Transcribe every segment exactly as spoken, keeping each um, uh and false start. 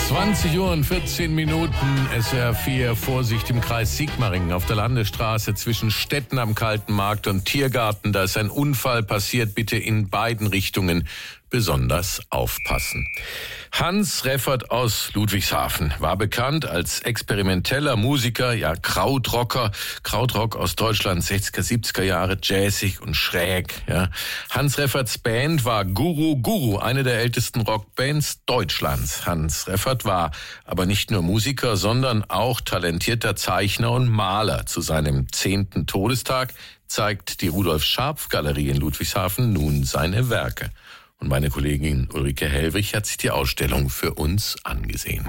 zwanzig Uhr und vierzehn Minuten, S W R vier, Vorsicht im Kreis Sigmaringen auf der Landesstraße zwischen Stetten am Kalten Markt und Tiergarten. Da ist ein Unfall passiert, bitte in beiden Richtungen besonders aufpassen. Hans Reffert aus Ludwigshafen war bekannt als experimenteller Musiker, ja Krautrocker, Krautrock aus Deutschland, sechziger, siebziger Jahre, jazzig und schräg. Ja. Hans Refferts Band war Guru Guru, eine der ältesten Rockbands Deutschlands. Hans Reffert war aber nicht nur Musiker, sondern auch talentierter Zeichner und Maler. Zu seinem zehnten Todestag zeigt die Rudolf-Scharpf-Galerie in Ludwigshafen nun seine Werke. Und meine Kollegin Ulrike Hellwig hat sich die Ausstellung für uns angesehen.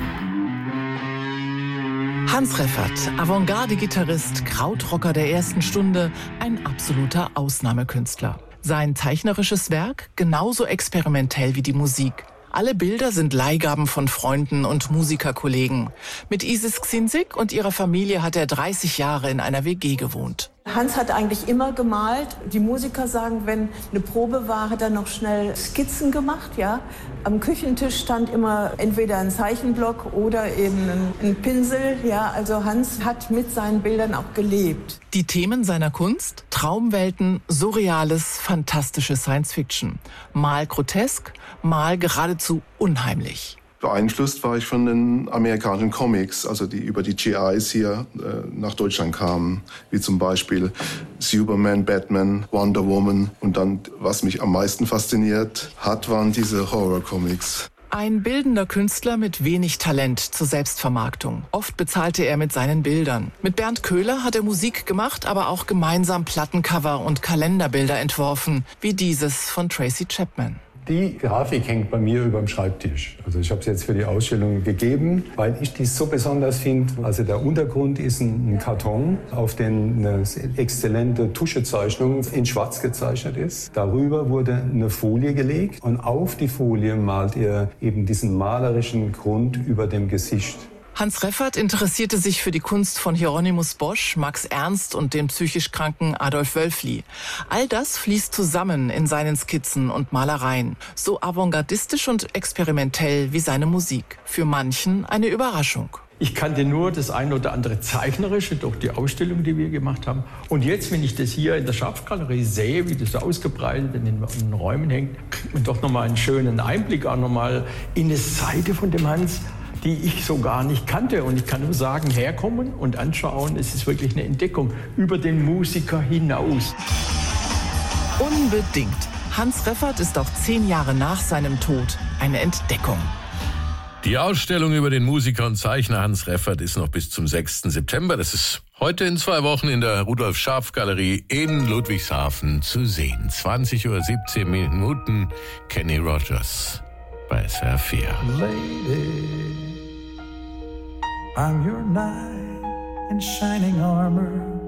Hans Reffert, Avantgarde-Gitarrist, Krautrocker der ersten Stunde, ein absoluter Ausnahmekünstler. Sein zeichnerisches Werk genauso experimentell wie die Musik. Alle Bilder sind Leihgaben von Freunden und Musikerkollegen. Mit Isis Xinzig und ihrer Familie hat er dreißig Jahre in einer W G gewohnt. Hans hat eigentlich immer gemalt. Die Musiker sagen, wenn eine Probe war, hat er noch schnell Skizzen gemacht. Ja? Am Küchentisch stand immer entweder ein Zeichenblock oder eben ein, ein Pinsel. Ja? Also Hans hat mit seinen Bildern auch gelebt. Die Themen seiner Kunst? Traumwelten, surreales, fantastische Science-Fiction. Mal grotesk, mal geradezu unheimlich. Beeinflusst war ich von den amerikanischen Comics, also die über die G Is hier äh, nach Deutschland kamen, wie zum Beispiel Superman, Batman, Wonder Woman. Und dann, was mich am meisten fasziniert hat, waren diese Horror-Comics. Ein bildender Künstler mit wenig Talent zur Selbstvermarktung. Oft bezahlte er mit seinen Bildern. Mit Bernd Köhler hat er Musik gemacht, aber auch gemeinsam Plattencover und Kalenderbilder entworfen, wie dieses von Tracy Chapman. Die Grafik hängt bei mir über dem Schreibtisch. Also ich habe es jetzt für die Ausstellung gegeben, weil ich die so besonders finde. Also der Untergrund ist ein, ein Karton, auf dem eine exzellente Tuschezeichnung in Schwarz gezeichnet ist. Darüber wurde eine Folie gelegt und auf die Folie malt er eben diesen malerischen Grund über dem Gesicht. Hans Reffert interessierte sich für die Kunst von Hieronymus Bosch, Max Ernst und den psychisch kranken Adolf Wölfli. All das fließt zusammen in seinen Skizzen und Malereien. So avantgardistisch und experimentell wie seine Musik. Für manchen eine Überraschung. Ich kannte nur das eine oder andere Zeichnerische durch die Ausstellung, die wir gemacht haben. Und jetzt, wenn ich das hier in der Scharpf-Galerie sehe, wie das so ausgebreitet in den, in den Räumen hängt, kriegt man doch nochmal einen schönen Einblick auch nochmal in eine Seite von dem Hans, die ich so gar nicht kannte. Und ich kann nur sagen, herkommen und anschauen, es ist wirklich eine Entdeckung über den Musiker hinaus. Unbedingt. Hans Reffert ist auch zehn Jahre nach seinem Tod eine Entdeckung. Die Ausstellung über den Musiker und Zeichner Hans Reffert ist noch bis zum sechsten September. Das ist heute in zwei Wochen in der Rudolf-Scharpf-Galerie in Ludwigshafen zu sehen. zwanzig Uhr siebzehn Minuten, Kenny Rogers bei S W R vier. Lady, I'm your knight in shining armor.